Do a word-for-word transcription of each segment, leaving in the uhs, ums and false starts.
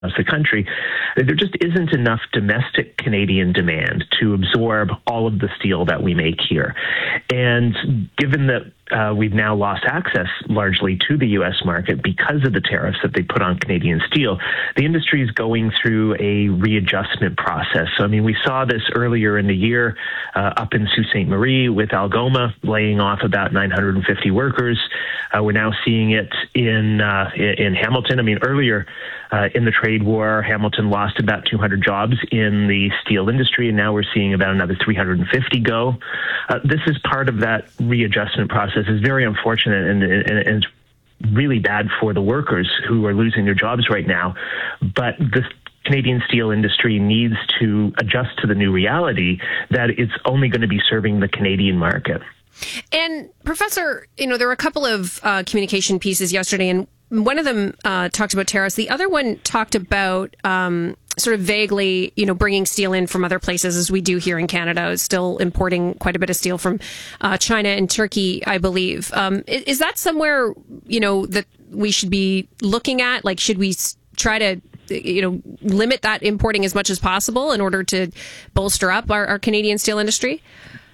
the country, there just isn't enough domestic Canadian demand to absorb all of the steel that we make here. And given that uh, we've now lost access largely to the U S market because of the tariffs that they put on Canadian steel, the industry is going through a readjustment process. So, I mean, we saw this earlier in the year uh, up in Sault Ste. Marie with Algoma laying off about nine hundred fifty workers. Uh, we're now seeing it in, uh, in Hamilton. I mean, earlier uh, in the trade war, Hamilton lost about two hundred jobs in the steel industry, and now we're seeing about another three hundred fifty go. Uh, this is part of that readjustment process. It's very unfortunate, and, and, and it's really bad for the workers who are losing their jobs right now. But the Canadian steel industry needs to adjust to the new reality that it's only going to be serving the Canadian market. And Professor, you know, there were a couple of uh, communication pieces yesterday, and one of them uh, talked about tariffs. The other one talked about um, sort of vaguely, you know, bringing steel in from other places, as we do here in Canada, still importing quite a bit of steel from uh, China and Turkey, I believe. Um, is, is that somewhere, you know, that we should be looking at? Like, should we try to, you know, limit that importing as much as possible in order to bolster up our, our Canadian steel industry?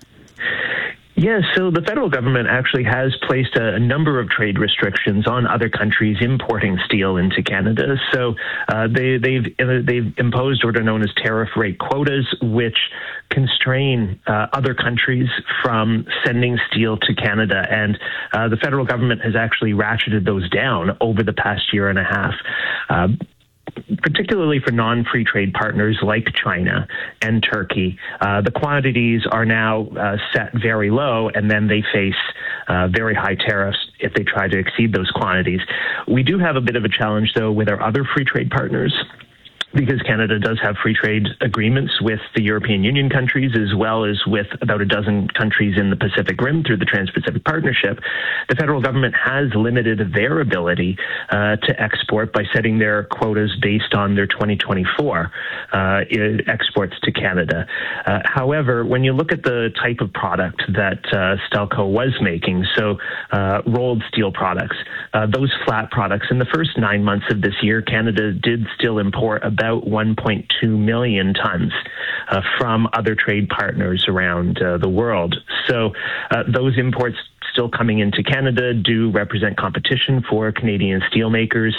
Yeah, so the federal government actually has placed a, a number of trade restrictions on other countries importing steel into Canada. So uh, they, they've uh, they've imposed what are known as tariff rate quotas, which constrain uh, other countries from sending steel to Canada. And uh, the federal government has actually ratcheted those down over the past year and a half. Uh, particularly for non-free trade partners like China and Turkey. Uh, the quantities are now uh, set very low, and then they face uh, very high tariffs if they try to exceed those quantities. We do have a bit of a challenge, though, with our other free trade partners, because Canada does have free trade agreements with the European Union countries, as well as with about a dozen countries in the Pacific Rim through the Trans-Pacific Partnership. The federal government has limited their ability uh, to export by setting their quotas based on their twenty twenty-four uh, exports to Canada. Uh, however, when you look at the type of product that uh, Stelco was making, so uh, rolled steel products, uh, those flat products, in the first nine months of this year, Canada did still import about one point two million tons uh, from other trade partners around uh, the world. So uh, those imports still coming into Canada do represent competition for Canadian steelmakers.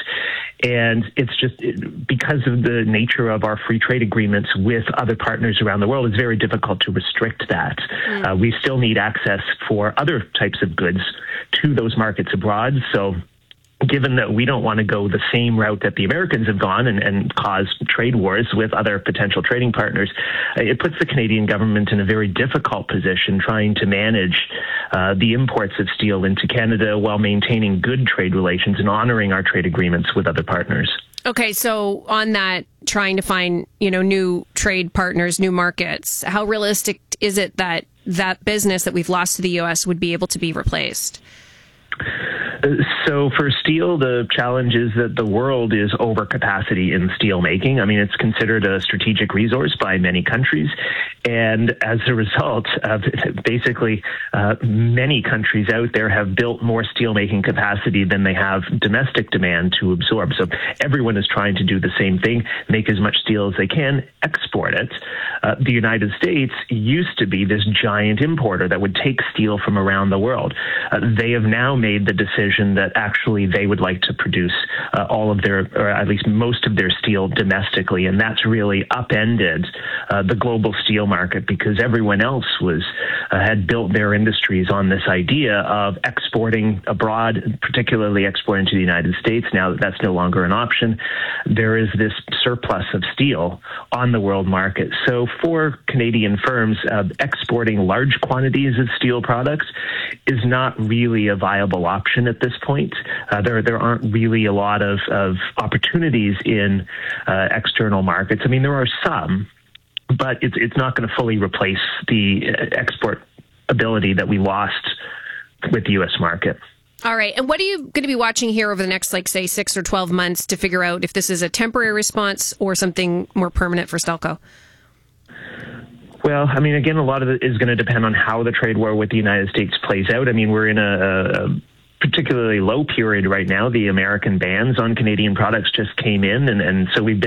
And it's just it, because of the nature of our free trade agreements with other partners around the world, it's very difficult to restrict that. Mm. Uh, we still need access for other types of goods to those markets abroad. So given that we don't want to go the same route that the Americans have gone and, and cause trade wars with other potential trading partners, it puts the Canadian government in a very difficult position trying to manage uh, the imports of steel into Canada while maintaining good trade relations and honoring our trade agreements with other partners. Okay, so on that, trying to find, you know, new trade partners, new markets, how realistic is it that that business that we've lost to the U S would be able to be replaced? So for steel, the challenge is that the world is overcapacity in steel making. I mean, it's considered a strategic resource by many countries. And as a result, uh, basically, uh, many countries out there have built more steel making capacity than they have domestic demand to absorb. So everyone is trying to do the same thing, make as much steel as they can, export it. Uh, the United States used to be this giant importer that would take steel from around the world. Uh, they have now made the decision that actually they would like to produce uh, all of their, or at least most of their steel domestically. And that's really upended uh, the global steel market because everyone else was uh, had built their industries on this idea of exporting abroad, particularly exporting to the United States. Now that that's no longer an option, there is this surplus of steel on the world market. So for Canadian firms, uh, exporting large quantities of steel products is not really a viable option at this point. Uh, there, there aren't really a lot of, of opportunities in uh, external markets. I mean, there are some, but it's it's not going to fully replace the export ability that we lost with the U S market. All right. And what are you going to be watching here over the next, like, say, six or twelve months to figure out if this is a temporary response or something more permanent for Stelco? Well, I mean, again, a lot of it is going to depend on how the trade war with the United States plays out. I mean, we're in a, a particularly low period right now. The American bans on Canadian products just came in, and, and so we've been